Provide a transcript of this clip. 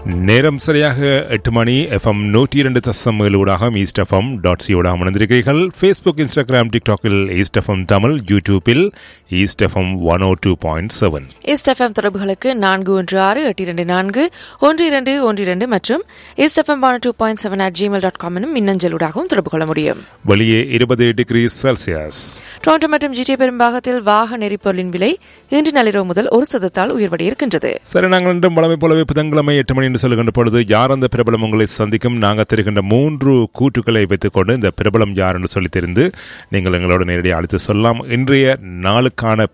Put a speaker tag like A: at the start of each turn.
A: நேரம் சரியாக 8 மணி. FM 102.7 ஊடாக ஈஸ்ட் எஃப்எம் .சி ஊடாக இணைந்திருக்கிறீர்கள். Facebook, Instagram, டிக்டாக்கில் east FM Tamil, யூடியூப்பில் ஈஸ்ட் எஃப்எம் 102.7.
B: ஈஸ்ட் எஃப்எம் தொடர்புகளுக்கு 4168241212 மற்றும் ஈஸ்ட் எஃப்எம் 102.7 @gmail.com எனும் மின்னஞ்சலூடாகவும் தொடர்பு கொள்ள முடியும்.
A: வெளியே 20 டிகிரி செல்சியஸ்.
B: டொரண்டோ மற்றும் ஜிடிஏ பெரும்பாகத்தில் வாகன எரிபொருளின் விலை இன்று நள்ளிரவு முதல் 1% உயர்வடையிருக்கின்றது.
A: சரி, நாங்கள் இன்றும் வழமை போலவே புதன்கிழமை 8 மணி என்று சொல்லுகின்ற பொழுது யார் அந்த பிரபலம் உங்களை சந்திக்கும், நாங்கள் தருகின்ற 3 கூற்றுக்களை வைத்துக்கொண்டு இந்த பிரபலம் யார் என்று சொல்லி தெரிந்து நீங்கள் எங்களோட நேரடியாக அழைத்து சொல்லலாம். இன்றைய நாளுக்கான